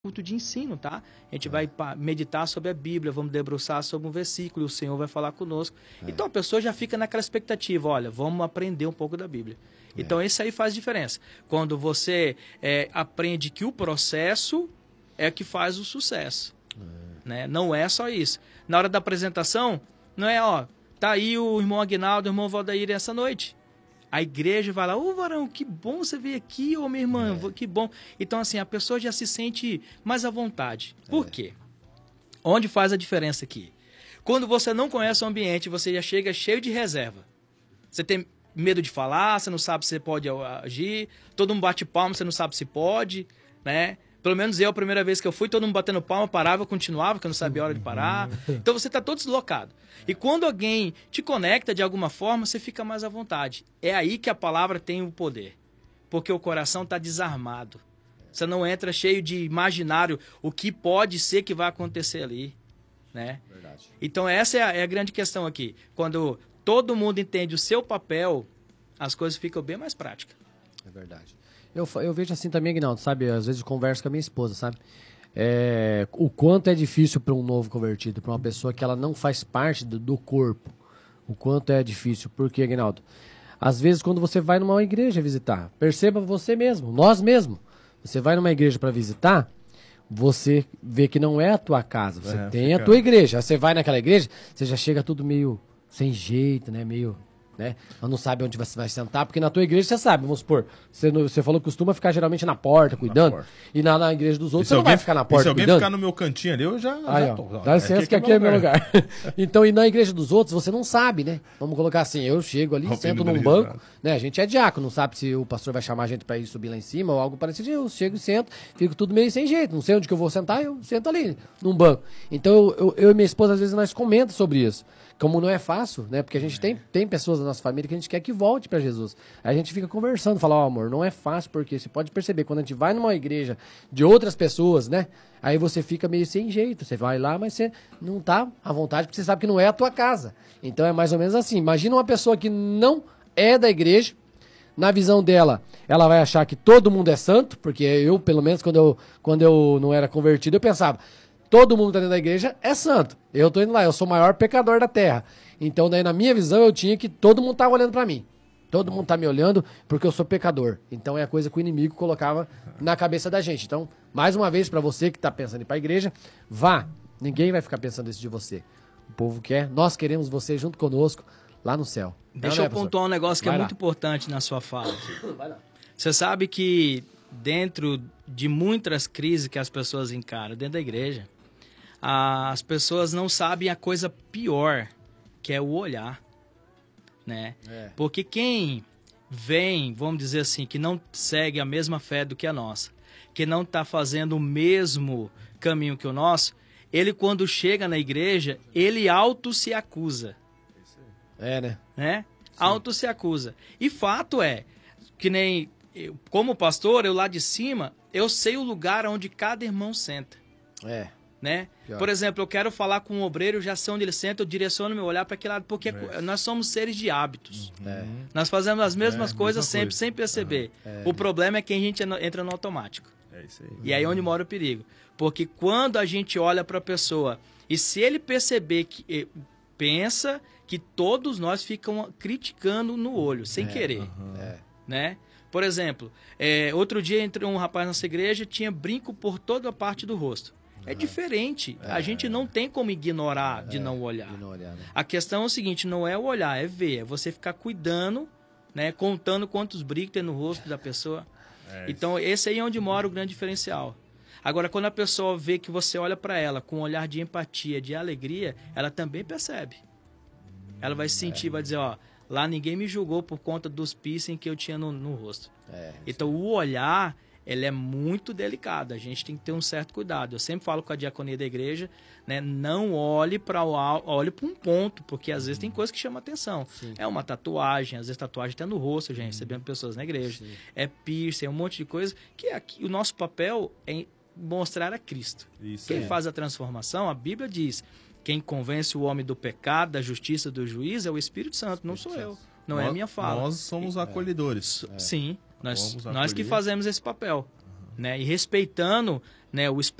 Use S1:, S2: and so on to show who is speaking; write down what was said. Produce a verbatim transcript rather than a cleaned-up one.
S1: culto de ensino, tá? A gente é. vai meditar sobre a Bíblia, vamos debruçar sobre um versículo, e o Senhor vai falar conosco. É. Então a pessoa já fica naquela expectativa, olha, vamos aprender um pouco da Bíblia. É. Então isso aí faz diferença. Quando você é, aprende que o processo é que faz o sucesso. É. Né? Não é só isso. Na hora da apresentação, não é, ó, tá aí o irmão Aguinaldo, o irmão Valdair essa noite. A igreja vai lá, ô varão, que bom você veio aqui, ô minha irmã, é. que bom. Então, assim, a pessoa já se sente mais à vontade. Por é. quê? Onde faz a diferença aqui? Quando você não conhece o ambiente, você já chega cheio de reserva. Você tem medo de falar, você não sabe se você pode agir, todo mundo bate palma, você não sabe se pode, né? Pelo menos eu, a primeira vez que eu fui, todo mundo batendo palma, parava, eu continuava, porque eu não sabia a hora de parar. Então você está todo deslocado. E quando alguém te conecta de alguma forma, você fica mais à vontade. É aí que a palavra tem o poder. Porque o coração está desarmado. Você não entra cheio de imaginário o que pode ser que vai acontecer ali. Né? Verdade. Então essa é a, é a grande questão aqui. Quando todo mundo entende o seu papel, as coisas ficam bem mais práticas.
S2: É verdade. Eu, eu vejo assim também, Aguinaldo, sabe? Às vezes eu converso com a minha esposa, sabe? É, o quanto é difícil para um novo convertido, para uma pessoa que ela não faz parte do, do corpo. O quanto é difícil. Por quê, Aguinaldo? Às vezes, quando você vai numa igreja visitar, perceba você mesmo, nós mesmos. Você vai numa igreja para visitar, você vê que não é a tua casa. Você é, tem fica... a tua igreja. Você vai naquela igreja, você já chega tudo meio sem jeito, né? Meio... Né? Ela não sabe onde você vai sentar, porque na tua igreja você sabe, vamos supor, você, você falou que costuma ficar geralmente na porta, cuidando, na porta. E na, na igreja dos outros você não vai ficar na porta,
S3: se alguém
S2: cuidando.
S3: ficar no meu cantinho ali, eu já,
S2: Aí,
S3: já
S2: ó,
S3: tô.
S2: Dá licença é que aqui é meu lugar. lugar. Então, e na igreja dos outros, você não sabe, né? Vamos colocar assim, eu chego ali, Rompendo sento num banco, né? A gente é diácono, não sabe se o pastor vai chamar a gente pra ir subir lá em cima ou algo parecido. Eu chego e sento, fico tudo meio sem jeito, não sei onde que eu vou sentar, eu sento ali, num banco. Então, eu, eu, eu e minha esposa, às vezes, nós comentamos sobre isso. Como não é fácil, né? Porque a gente tem, tem pessoas da nossa família que a gente quer que volte para Jesus. Aí a gente fica conversando, fala, ó, oh, amor, não é fácil, porque você pode perceber, quando a gente vai numa igreja de outras pessoas, né? Aí você fica meio sem jeito. Você vai lá, mas você não tá à vontade, porque você sabe que não é a tua casa. Então é mais ou menos assim. Imagina uma pessoa que não é da igreja, na visão dela, ela vai achar que todo mundo é santo, porque eu, pelo menos, quando eu, quando eu não era convertido, eu pensava... Todo mundo que tá dentro da igreja é santo. Eu tô indo lá, eu sou o maior pecador da terra. Então, daí, na minha visão, eu tinha que todo mundo tá olhando pra mim. Todo mundo tá me olhando porque eu sou pecador. Então, é a coisa que o inimigo colocava na cabeça da gente. Então, mais uma vez, pra você que tá pensando em ir pra igreja, vá. Ninguém vai ficar pensando isso de você. O povo quer, nós queremos você junto conosco lá no céu.
S1: Deixa
S2: não,
S1: eu pontuar um negócio que
S2: vai
S1: é
S2: lá.
S1: muito importante na sua fala. Vai lá. Você sabe que dentro de muitas crises que as pessoas encaram dentro da igreja, as pessoas não sabem a coisa pior, que é o olhar, né? É. Porque quem vem, vamos dizer assim, que não segue a mesma fé do que a nossa, que não está fazendo o mesmo caminho que o nosso, ele quando chega na igreja, ele auto se acusa.
S2: É, né?
S1: né? Auto se acusa. E fato é, que nem, eu, como pastor, eu lá de cima, eu sei o lugar onde cada irmão senta.
S2: É.
S1: Né? Por exemplo, eu quero falar com um obreiro, eu já sei onde ele senta, eu direciono meu olhar para aquele lado, porque é. nós somos seres de hábitos. É. Nós fazemos as mesmas é, coisas sempre, coisa. sem perceber. Uhum. É. O problema é que a gente entra no automático. É isso aí. E aí é onde mora o perigo. Porque quando a gente olha para a pessoa, e se ele perceber que pensa que todos nós ficamos criticando no olho, sem é. querer. Uhum. É. Né? Por exemplo, é, outro dia entrou um rapaz na nossa igreja, tinha brinco por toda a parte do rosto. É diferente. É, a gente não tem como ignorar de é, não olhar. De não olhar, né? A questão é o seguinte, não é o olhar, é ver. É você ficar cuidando, né, contando quantos brincos tem no rosto da pessoa. É então, esse aí é onde mora o grande diferencial. Agora, quando a pessoa vê que você olha para ela com um olhar de empatia, de alegria, ela também percebe. Ela vai sentir, é. vai dizer, ó, lá ninguém me julgou por conta dos piercing que eu tinha no, no rosto. É, então, o olhar... ele é muito delicado, a gente tem que ter um certo cuidado. Eu sempre falo com a diaconia da igreja, né, não olhe para o olhe para um ponto, porque às vezes tem coisa que chama atenção. Sim. É uma tatuagem, às vezes tatuagem está no rosto, já recebemos pessoas na igreja. Sim. É piercing, é um monte de coisa que aqui, o nosso papel é mostrar a Cristo. Isso Quem é. faz a transformação, a Bíblia diz, quem convence o homem do pecado, da justiça, do juízo é o Espírito Santo, não sou eu, não nós, é a minha fala.
S3: Nós somos acolhedores.
S1: É. Sim. Nós, nós que fazemos esse papel, uhum. né? E respeitando, né, o